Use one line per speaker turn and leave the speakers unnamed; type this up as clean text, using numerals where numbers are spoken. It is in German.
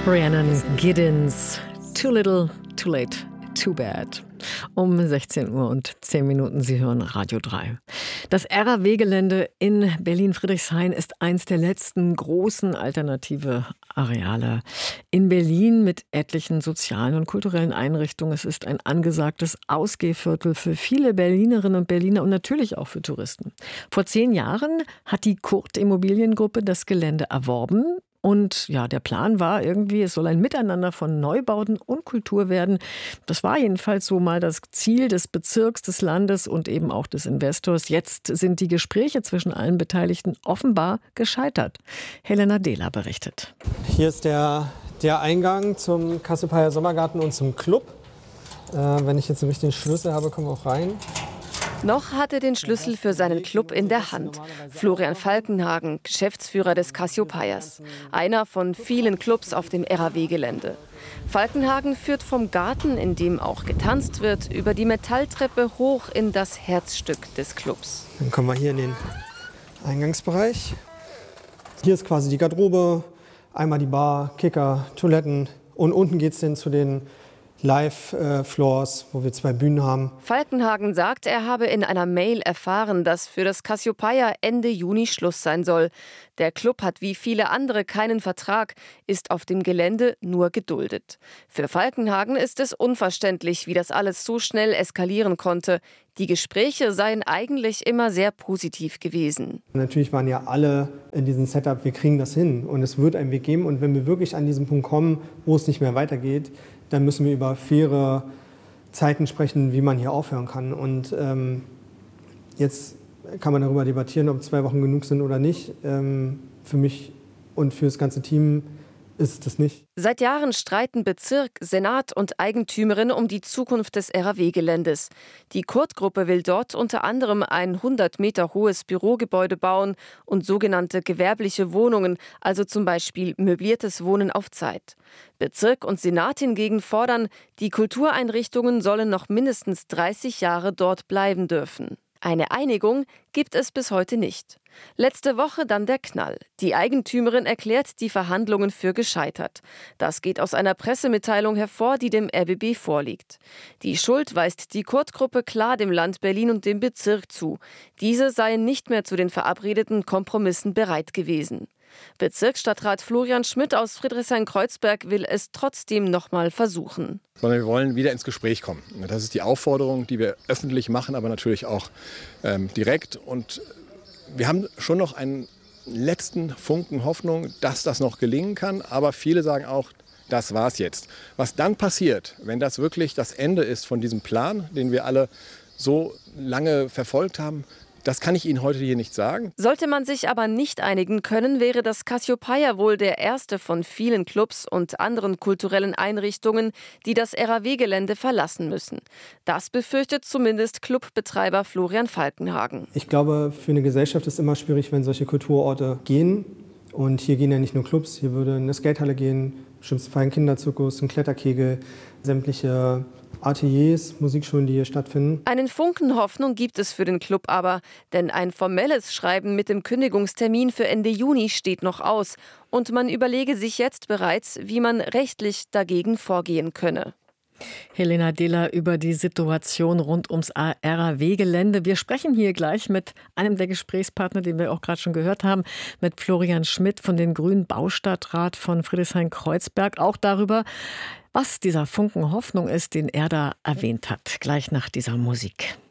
Rhiannon Giddens, Too Little, Too Late, Too Bad. Um 16 Uhr und 10 Minuten, Sie hören Radio 3. Das RAW-Gelände in Berlin-Friedrichshain ist eins der letzten großen alternative Areale in Berlin mit etlichen sozialen und kulturellen Einrichtungen. Es ist ein angesagtes Ausgehviertel für viele Berlinerinnen und Berliner und natürlich auch für Touristen. Vor 10 Jahren hat die Kurt Immobiliengruppe das Gelände erworben. Und ja, der Plan war irgendwie, es soll ein Miteinander von Neubauten und Kultur werden. Das war jedenfalls so mal das Ziel des Bezirks, des Landes und eben auch des Investors. Jetzt sind die Gespräche zwischen allen Beteiligten offenbar gescheitert. Helena Dehler berichtet.
Hier ist der Eingang zum Cassiopeia Sommergarten und zum Club. Wenn ich jetzt den richtigen Schlüssel habe, kommen wir auch rein.
Noch hat er den Schlüssel für seinen Club in der Hand. Florian Falkenhagen, Geschäftsführer des Cassiopeias. Einer von vielen Clubs auf dem RAW-Gelände. Falkenhagen führt vom Garten, in dem auch getanzt wird, über die Metalltreppe hoch in das Herzstück des Clubs.
Dann kommen wir hier in den Eingangsbereich. Hier ist quasi die Garderobe, einmal die Bar, Kicker, Toiletten und unten geht es dann zu den Live-Floors, wo wir 2 Bühnen haben.
Falkenhagen sagt, er habe in einer Mail erfahren, dass für das Cassiopeia Ende Juni Schluss sein soll. Der Club hat wie viele andere keinen Vertrag, ist auf dem Gelände nur geduldet. Für Falkenhagen ist es unverständlich, wie das alles so schnell eskalieren konnte. Die Gespräche seien eigentlich immer sehr positiv gewesen.
Natürlich waren ja alle in diesem Setup, wir kriegen das hin und es wird einen Weg geben. Und wenn wir wirklich an diesen Punkt kommen, wo es nicht mehr weitergeht, dann müssen wir über faire Zeiten sprechen, wie man hier aufhören kann. Und jetzt kann man darüber debattieren, ob 2 Wochen genug sind oder nicht. Für mich und für das ganze Team ist es nicht.
Seit Jahren streiten Bezirk, Senat und Eigentümerin um die Zukunft des RAW-Geländes. Die Kurt-Gruppe will dort unter anderem ein 100 Meter hohes Bürogebäude bauen und sogenannte gewerbliche Wohnungen, also zum Beispiel möbliertes Wohnen auf Zeit. Bezirk und Senat hingegen fordern, die Kultureinrichtungen sollen noch mindestens 30 Jahre dort bleiben dürfen. Eine Einigung gibt es bis heute nicht. Letzte Woche dann der Knall. Die Eigentümerin erklärt die Verhandlungen für gescheitert. Das geht aus einer Pressemitteilung hervor, die dem RBB vorliegt. Die Schuld weist die Kurt-Gruppe klar dem Land Berlin und dem Bezirk zu. Diese seien nicht mehr zu den verabredeten Kompromissen bereit gewesen. Bezirksstadtrat Florian Schmidt aus Friedrichshain-Kreuzberg will es trotzdem noch mal versuchen.
Sondern wir wollen wieder ins Gespräch kommen. Das ist die Aufforderung, die wir öffentlich machen, aber natürlich auch direkt. Und wir haben schon noch einen letzten Funken Hoffnung, dass das noch gelingen kann. Aber viele sagen auch, das war's jetzt. Was dann passiert, wenn das wirklich das Ende ist von diesem Plan, den wir alle so lange verfolgt haben, das kann ich Ihnen heute hier nicht sagen.
Sollte man sich aber nicht einigen können, wäre das Cassiopeia wohl der erste von vielen Clubs und anderen kulturellen Einrichtungen, die das RAW-Gelände verlassen müssen. Das befürchtet zumindest Clubbetreiber Florian Falkenhagen.
Ich glaube, für eine Gesellschaft ist es immer schwierig, wenn solche Kulturorte gehen. Und hier gehen ja nicht nur Clubs, hier würde eine Skatehalle gehen, im schlimmsten Fall ein Kinderzirkus, ein Kletterkegel, sämtliche Ateliers, Musikschulen, die hier stattfinden.
Einen Funken Hoffnung gibt es für den Club aber, denn ein formelles Schreiben mit dem Kündigungstermin für Ende Juni steht noch aus und man überlege sich jetzt bereits, wie man rechtlich dagegen vorgehen könne.
Helena Dehler über die Situation rund ums RAW-Gelände. Wir sprechen hier gleich mit einem der Gesprächspartner, den wir auch gerade schon gehört haben, mit Florian Schmidt von den Grünen Baustadtrat von Friedrichshain-Kreuzberg, auch darüber, was dieser Funken Hoffnung ist, den er da erwähnt hat. Gleich nach dieser Musik.